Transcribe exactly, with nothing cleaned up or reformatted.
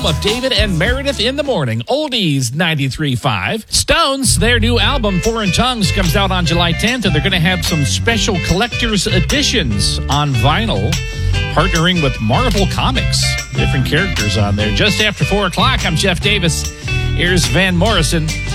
home of David and Meredith in the Morning, Oldies ninety-three point five. Stones, their new album, Foreign Tongues, comes out on July tenth, and they're going to have some special collector's editions on vinyl, partnering with Marvel Comics. Different characters on there. Just after four o'clock, I'm Jeff Davis. Here's Van Morrison.